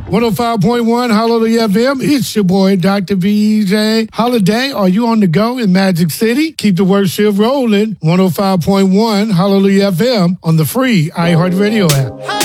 105.1 Hallelujah FM. It's your boy, Dr. VJ Holiday. Are you on the go in Magic City? Keep the worship rolling. 105.1 Hallelujah FM on the free iHeartRadio app.